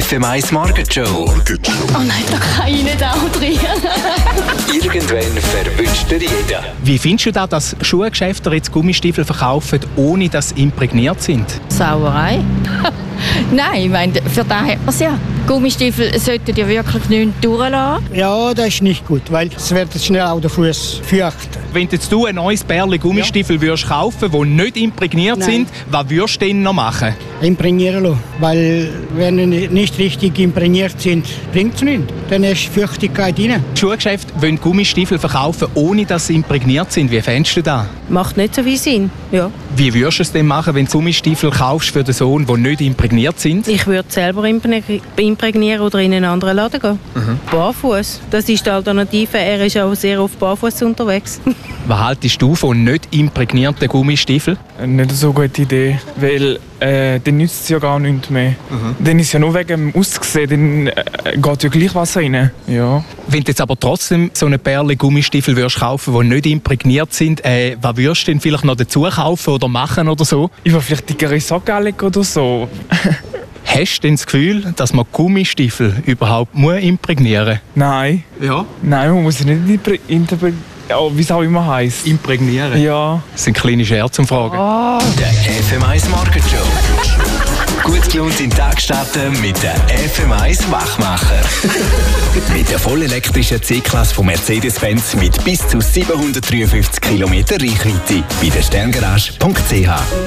FM1 Morgenshow. Oh nein, da kann ich nicht auch drin. Irgendwann verwünscht dir jeder. Wie findest du das, dass Schuhgeschäfte jetzt Gummistiefel verkaufen, ohne dass sie imprägniert sind? Sauerei? Nein, ich meine, für das hat man es ja. Gummistiefel sollten ja wirklich nicht durchlassen. Ja, das ist nicht gut, weil es wird schnell auch der Fuß feucht. Wenn jetzt du ein neues Pärchen Gummistiefel würdest kaufen, die nicht imprägniert sind, was würdest du denn noch machen? Imprägnieren lassen, weil wenn sie nicht richtig imprägniert sind, bringt es nichts. Dann ist Feuchtigkeit rein. Die Schuhgeschäfte wollen Gummistiefel verkaufen, ohne dass sie imprägniert sind. Wie fändest du das? Macht nicht so viel Sinn, ja. Wie würdest du es denn machen, wenn du Gummistiefel kaufst für den Sohn, die nicht imprägniert sind? Ich würde selber imprägnieren oder in einen anderen Laden gehen. Barfuß, das ist die Alternative. Er ist auch sehr oft barfuß unterwegs. Was haltest du von nicht imprägnierten Gummistiefeln? Nicht so eine gute Idee, weil dann nützt es ja gar nichts mehr. Dann ist es ja nur wegen dem Aussehen, dann geht ja gleich Wasser rein. Ja. Wenn du jetzt aber trotzdem so eine Perle Gummistiefel würdest kaufen, die nicht imprägniert sind, was würdest du denn vielleicht noch dazu kaufen oder machen oder so? Ich würde vielleicht dickere Socken anlegen oder so. Hast du denn das Gefühl, dass man Gummistiefel überhaupt imprägnieren muss? Nein. Ja? Nein, man muss sie nicht wie es auch immer heisst. Imprägnieren? Ja. Das sind kleine Scherzumfragen. Der FM1 Morgenshow. Gut gelaunt in den Tag starten mit der FM1 Wachmacher. Mit der vollelektrischen C-Klasse von Mercedes-Benz mit bis zu 753 km Reichweite. Bei der Sterngarage.ch.